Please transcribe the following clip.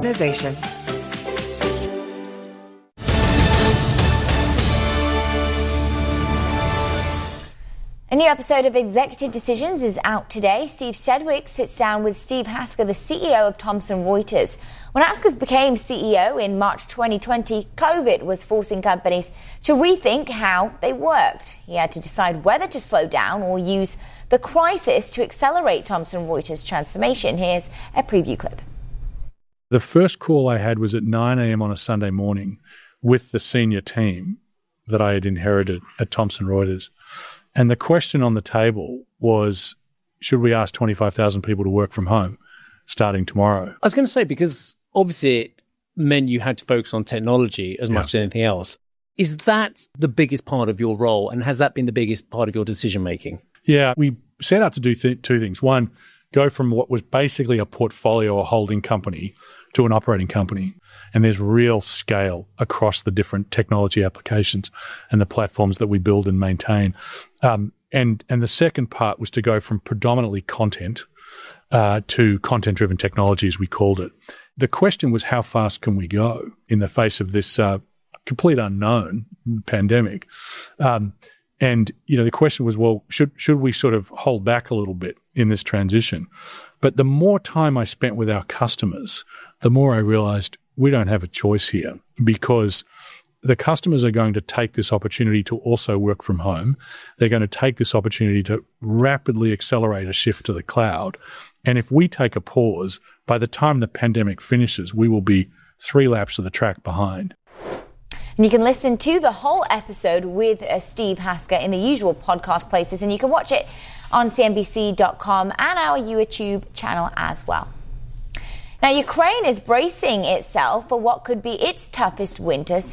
organization. A new episode of Executive Decisions is out today. Steve Sedgwick sits down with Steve Hasker, the CEO of Thomson Reuters. When Hasker became CEO in March 2020, COVID was forcing companies to rethink how they worked. He had to decide whether to slow down or use the crisis to accelerate Thomson Reuters' transformation. Here's a preview clip. The first call I had was at 9 a.m. on a Sunday morning with the senior team that I had inherited at Thomson Reuters. And the question on the table was, should we ask 25,000 people to work from home starting tomorrow? I was going to say, because obviously it meant you had to focus on technology as much as anything else. Is that the biggest part of your role? And has that been the biggest part of your decision-making? Yeah, we set out to do two things. One, go from what was basically a portfolio or holding company to an operating company. And there's real scale across the different technology applications and the platforms that we build and maintain. And the second part was to go from predominantly content to content-driven technology, as we called it. The question was, how fast can we go in the face of this complete unknown pandemic? And, the question was, well, should we sort of hold back a little bit in this transition? But the more time I spent with our customers, the more I realized we don't have a choice here, because the customers are going to take this opportunity to also work from home. They're going to take this opportunity to rapidly accelerate a shift to the cloud. And if we take a pause, by the time the pandemic finishes, we will be 3 laps of the track behind. And you can listen to the whole episode with Steve Hasker in the usual podcast places, and you can watch it on CNBC.com and our YouTube channel as well. Now, Ukraine is bracing itself for what could be its toughest winter